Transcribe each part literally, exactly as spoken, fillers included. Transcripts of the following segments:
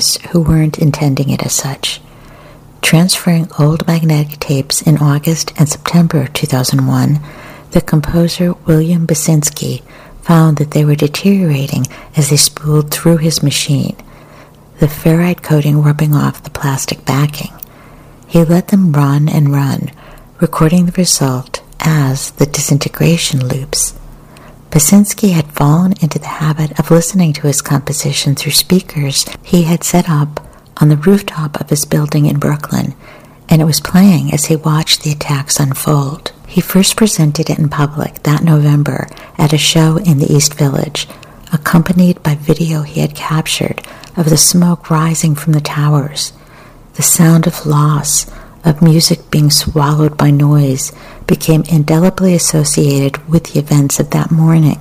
artists who weren't intending it as such. Transferring old magnetic tapes in August and September two thousand one, the composer William Basinski found that they were deteriorating as they spooled through his machine, the ferrite coating rubbing off the plastic backing. He let them run and run, recording the result as the disintegration loops. Basinski had fallen into the habit of listening to his composition through speakers he had set up on the rooftop of his building in Brooklyn, and it was playing as he watched the attacks unfold. He first presented it in public that November at a show in the East Village, accompanied by video he had captured of the smoke rising from the towers. The sound of loss, of music being swallowed by noise, became indelibly associated with the events of that morning.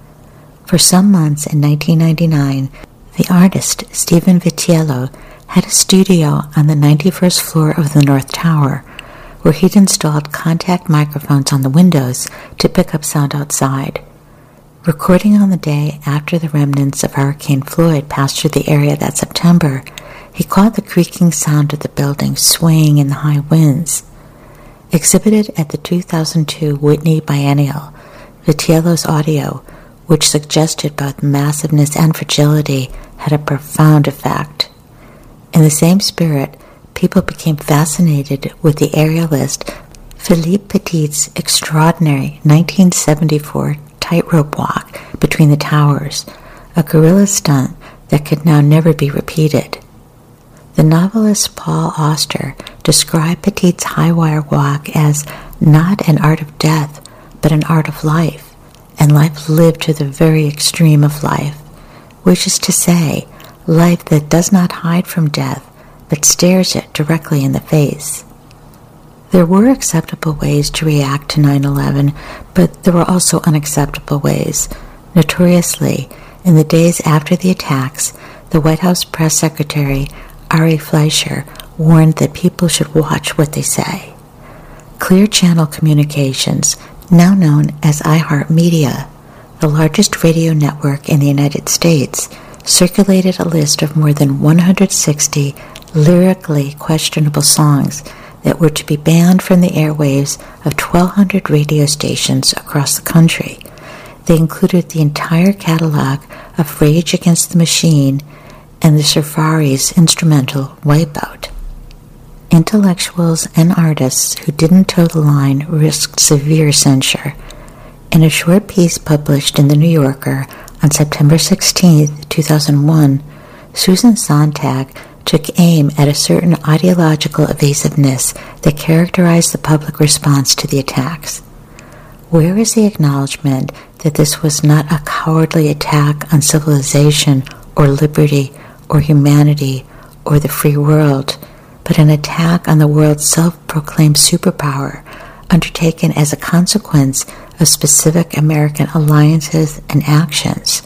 For some months in nineteen ninety-nine, the artist Stephen Vitiello had a studio on the ninety-first floor of the North Tower, where he'd installed contact microphones on the windows to pick up sound outside. Recording on the day after the remnants of Hurricane Floyd passed through the area that September, he caught the creaking sound of the building swaying in the high winds. Exhibited at the two thousand two Whitney Biennial, Vitiello's audio, which suggested both massiveness and fragility, had a profound effect. In the same spirit, people became fascinated with the aerialist Philippe Petit's extraordinary nineteen seventy-four tightrope walk between the towers, a guerrilla stunt that could now never be repeated. The novelist Paul Auster described Petit's high-wire walk as not an art of death, but an art of life, and life lived to the very extreme of life, which is to say, life that does not hide from death, but stares it directly in the face. There were acceptable ways to react to nine eleven, but there were also unacceptable ways. Notoriously, in the days after the attacks, the White House press secretary Ari Fleischer warned that people should watch what they say. Clear Channel Communications, now known as iHeartMedia, the largest radio network in the United States, circulated a list of more than one hundred sixty lyrically questionable songs that were to be banned from the airwaves of twelve hundred radio stations across the country. They included the entire catalog of Rage Against the Machine and the Surfaris instrumental Wipeout. Intellectuals and artists who didn't toe the line risked severe censure. In a short piece published in The New Yorker on September sixteenth, two thousand one, Susan Sontag took aim at a certain ideological evasiveness that characterized the public response to the attacks. Where is the acknowledgement that this was not a cowardly attack on civilization or liberty or humanity or the free world, but an attack on the world's self-proclaimed superpower undertaken as a consequence of specific American alliances and actions?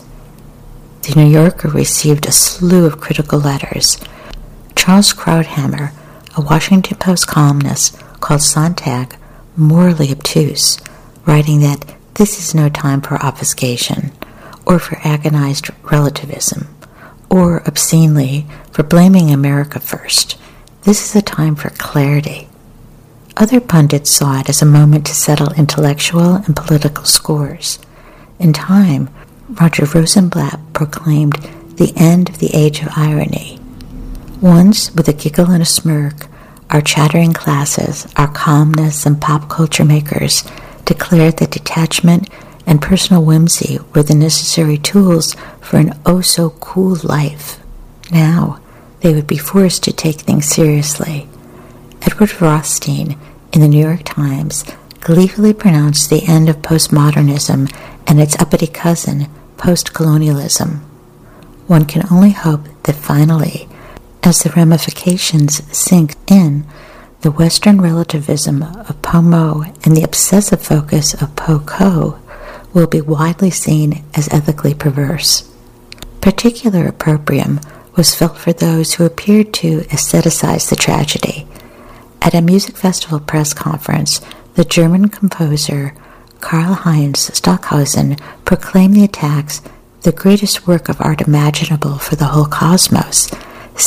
The New Yorker received a slew of critical letters. Charles Krauthammer, a Washington Post columnist, called Sontag morally obtuse, writing that this is no time for obfuscation or for agonized relativism, or obscenely for blaming America first. This is a time for clarity. Other pundits saw it as a moment to settle intellectual and political scores. In time, Roger Rosenblatt proclaimed the end of the age of irony. Once, with a giggle and a smirk, our chattering classes, our columnists and pop culture makers declared that detachment and personal whimsy were the necessary tools for an oh-so-cool life. Now, they would be forced to take things seriously. Edward Rothstein, in the New York Times, gleefully pronounced the end of postmodernism and its uppity cousin, postcolonialism. One can only hope that finally, as the ramifications sink in, the Western relativism of POMO and the obsessive focus of POCO will be widely seen as ethically perverse. Particular opprobrium was felt for those who appeared to aestheticize the tragedy. At a music festival press conference, the German composer Karl-Heinz Stockhausen proclaimed the attacks the greatest work of art imaginable for the whole cosmos,